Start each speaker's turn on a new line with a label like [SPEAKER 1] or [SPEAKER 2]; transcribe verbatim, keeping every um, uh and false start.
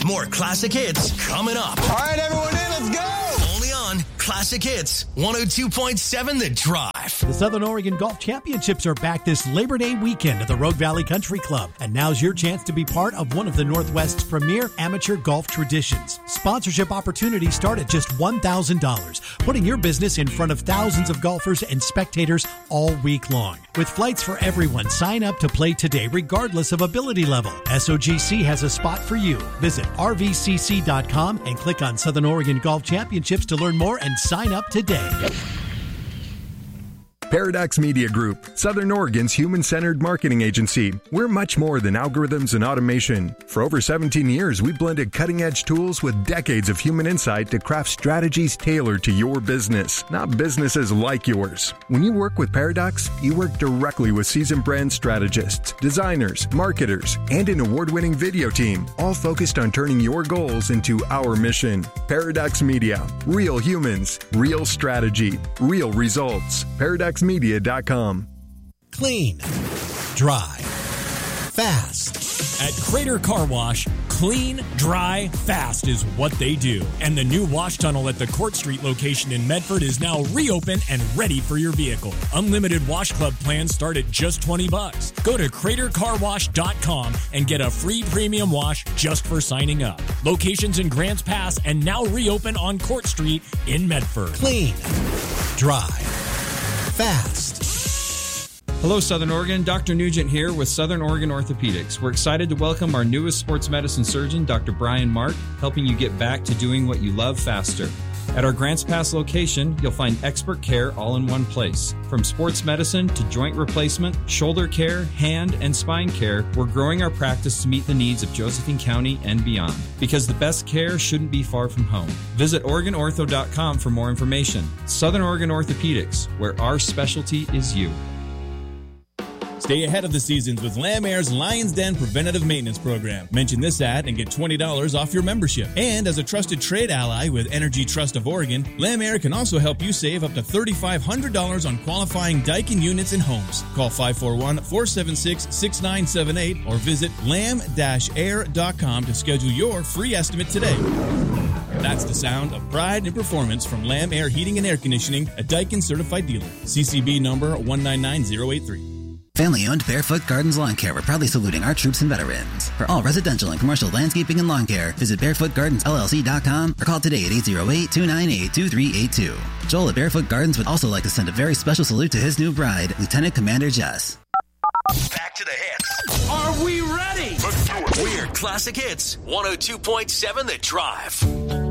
[SPEAKER 1] More classic hits coming up.
[SPEAKER 2] All right, everyone in, let's go.
[SPEAKER 1] Only on Classic Hits one oh two point seven The Drive.
[SPEAKER 3] The Southern Oregon Golf Championships are back this Labor Day weekend at the Rogue Valley Country Club. And now's your chance to be part of one of the Northwest's premier amateur golf traditions. Sponsorship opportunities start at just one thousand dollars, putting your business in front of thousands of golfers and spectators all week long. With flights for everyone, sign up to play today regardless of ability level. S O G C has a spot for you. Visit R V C C dot com and click on Southern Oregon Golf Championships to learn more and sign up today.
[SPEAKER 4] Paradox Media Group, Southern Oregon's human-centered marketing agency. We're much more than algorithms and automation. For over seventeen years, we've blended cutting-edge tools with decades of human insight to craft strategies tailored to your business, not businesses like yours. When you work with Paradox, you work directly with seasoned brand strategists, designers, marketers, and an award-winning video team, all focused on turning your goals into our mission. Paradox Media. Real humans, real strategy, real results. Paradox media dot com.
[SPEAKER 3] Clean, dry, fast.
[SPEAKER 5] At Crater Car Wash, clean, dry, fast is what they do. And the new wash tunnel at the Court Street location in Medford is now reopened and ready for your vehicle. Unlimited Wash Club plans start at just twenty bucks. Go to crater car wash dot com and get a free premium wash just for signing up. Locations in Grants Pass and now reopen on Court Street in Medford.
[SPEAKER 3] Clean, dry, fast.
[SPEAKER 6] Hello, Southern Oregon. Doctor Nugent here with Southern Oregon Orthopedics. We're excited to welcome our newest sports medicine surgeon, Doctor Brian Mark, helping you get back to doing what you love faster. At our Grants Pass location, you'll find expert care all in one place. From sports medicine to joint replacement, shoulder care, hand, and spine care, we're growing our practice to meet the needs of Josephine County and beyond. Because the best care shouldn't be far from home. Visit Oregon Ortho dot com for more information. Southern Oregon Orthopedics, where our specialty is you.
[SPEAKER 7] Stay ahead of the seasons with Lamb Air's Lion's Den Preventative Maintenance Program. Mention this ad and get twenty dollars off your membership. And as a trusted trade ally with Energy Trust of Oregon, Lamb Air can also help you save up to three thousand five hundred dollars on qualifying Daikin units and homes. Call five four one, four seven six, six nine seven eight or visit lamb dash air dot com to schedule your free estimate today. That's the sound of pride and performance from Lamb Air Heating and Air Conditioning, a Daikin certified dealer. C C B number one nine nine zero eight three.
[SPEAKER 8] Family-owned Barefoot Gardens Lawn Care. We're proudly saluting our troops and veterans. For all residential and commercial landscaping and lawn care, visit barefoot gardens L L C dot com or call today at eight oh eight, two nine eight, two three eight two. Joel at Barefoot Gardens would also like to send a very special salute to his new bride, Lieutenant Commander Jess.
[SPEAKER 1] Back to the hits.
[SPEAKER 2] Are we ready?
[SPEAKER 1] We're Classic Hits one oh two point seven The Drive.